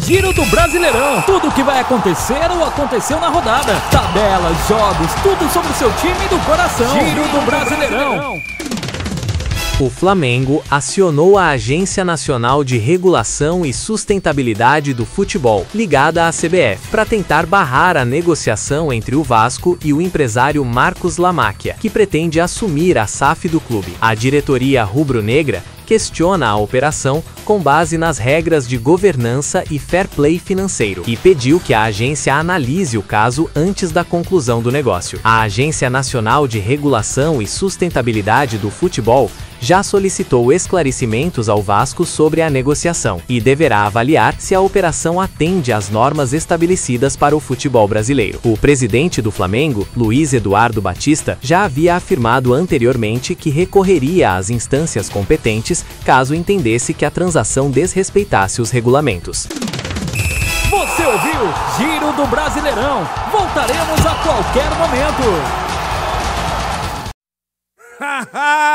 Giro do Brasileirão. Tudo o que vai acontecer ou aconteceu na rodada. Tabelas, jogos, tudo sobre o seu time do coração. Giro do Brasileirão. O Flamengo acionou a Agência Nacional de Regulação e Sustentabilidade do Futebol, ligada à CBF, para tentar barrar a negociação entre o Vasco e o empresário Marcos Lamacchia, que pretende assumir a SAF do clube. A diretoria rubro-negra questiona a operação com base nas regras de governança e fair play financeiro e pediu que a agência analise o caso antes da conclusão do negócio. A Agência Nacional de Regulação e Sustentabilidade do Futebol já solicitou esclarecimentos ao Vasco sobre a negociação e deverá avaliar se a operação atende às normas estabelecidas para o futebol brasileiro. O presidente do Flamengo, Luiz Eduardo Batista, já havia afirmado anteriormente que recorreria às instâncias competentes caso entendesse que a transação desrespeitasse os regulamentos. Você ouviu Giro do Brasileirão. Voltaremos a qualquer momento.